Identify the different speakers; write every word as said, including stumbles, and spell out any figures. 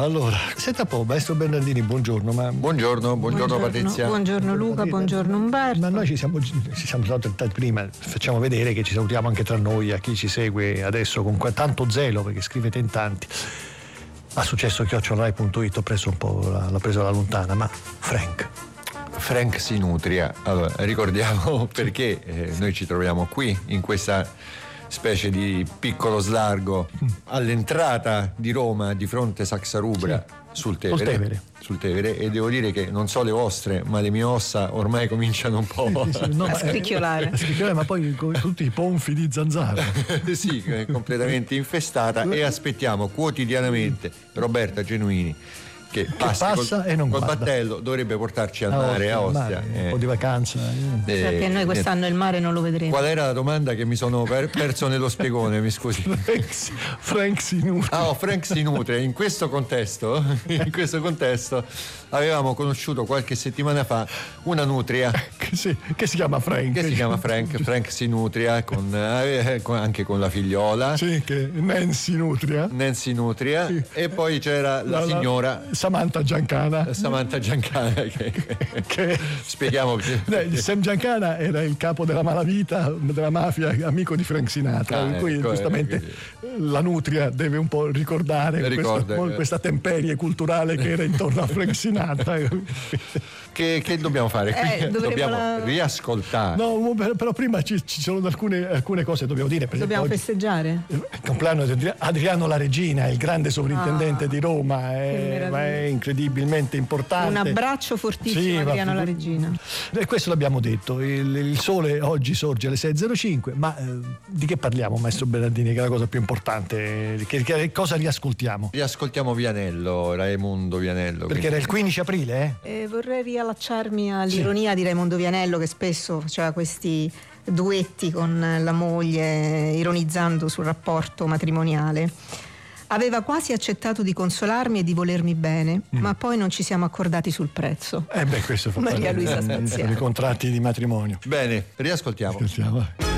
Speaker 1: allora, senta un po', maestro Bernardini, buongiorno. Ma...
Speaker 2: Buongiorno, buongiorno, buongiorno Patrizia.
Speaker 3: Buongiorno Luca, buongiorno Umberto.
Speaker 1: Ma noi ci siamo, ci siamo salutati prima, facciamo vedere che ci salutiamo anche tra noi, a chi ci segue adesso con tanto zelo, perché scrivete in tanti. Ha successo chiocciorai punto it, ho preso un po', l'ha preso alla lontana, ma Frank.
Speaker 2: Frank Sinutria. Allora, ricordiamo perché eh, noi ci troviamo qui, in questa specie di piccolo slargo all'entrata di Roma, di fronte Saxa Rubra, sì, sul Tevere,
Speaker 1: Tevere.
Speaker 2: sul Tevere, e devo dire che non so le vostre, ma le mie ossa ormai cominciano un po'
Speaker 1: sì, sì, no,
Speaker 3: a scricchiolare.
Speaker 1: A scricchiolare, ma poi con tutti i ponfi di zanzara.
Speaker 2: Sì, completamente infestata, e aspettiamo quotidianamente Roberta Genuini che,
Speaker 1: che passa
Speaker 2: col,
Speaker 1: e non
Speaker 2: col
Speaker 1: guarda.
Speaker 2: battello, dovrebbe portarci al mare, a Ostia,
Speaker 1: mare,
Speaker 2: eh.
Speaker 1: un po' di vacanza,
Speaker 3: eh. Perché noi quest'anno il mare non lo vedremo.
Speaker 2: Qual era la domanda che mi sono per, perso nello spiegone, mi scusi?
Speaker 1: Frank, Frank Sinutria.
Speaker 2: Ah, oh, Frank Sinutria. In questo contesto, in questo contesto avevamo conosciuto qualche settimana fa una nutria
Speaker 1: che si, che si chiama Frank.
Speaker 2: Che si chiama Frank, Frank Sinutria, con, eh, con, anche con la figliola.
Speaker 1: Sì, che Nancy Nutria.
Speaker 2: Nancy Nutria. Sì. E poi c'era la, la signora
Speaker 1: la, Samantha Giancana.
Speaker 2: Samantha Giancana che,
Speaker 1: che
Speaker 2: spieghiamo.
Speaker 1: Sam Giancana era il capo della malavita, della mafia, amico di Frank Sinatra, ah, per cui ecco, giustamente eh, la Nutria deve un po' ricordare
Speaker 2: Ricorda,
Speaker 1: questa,
Speaker 2: eh.
Speaker 1: questa temperie culturale che era intorno a Frank Sinatra.
Speaker 2: Che, che dobbiamo fare?
Speaker 3: Eh,
Speaker 2: dobbiamo
Speaker 3: la...
Speaker 2: riascoltare.
Speaker 1: No, però prima ci, ci sono alcune, alcune cose che dobbiamo dire. Per
Speaker 3: dobbiamo
Speaker 1: oggi,
Speaker 3: festeggiare.
Speaker 1: Il compleanno di Adriano La Regina, il grande sovrintendente ah, di Roma, è, è incredibilmente importante.
Speaker 3: Un abbraccio fortissimo, sì, Adriano La Regina.
Speaker 1: E questo l'abbiamo detto. Il, il sole oggi sorge alle sei e zero cinque, ma eh, di che parliamo, maestro Bernardini? Che è la cosa più importante? Che, che cosa riascoltiamo?
Speaker 2: Riascoltiamo Vianello, Raimondo Vianello.
Speaker 1: Perché
Speaker 2: quindi...
Speaker 1: era il quindici aprile, eh?
Speaker 3: eh vorrei riallacciarmi all'ironia sì. di Raimondo Vianello, che spesso faceva questi duetti con la moglie ironizzando sul rapporto matrimoniale. Aveva quasi accettato di consolarmi e di volermi bene, mm. ma poi non ci siamo accordati sul prezzo.
Speaker 1: Eh beh, questo fa
Speaker 3: Maria Luisa Spaziale.
Speaker 1: I contratti di matrimonio.
Speaker 2: Bene, riascoltiamo.
Speaker 1: Ascoltiamo.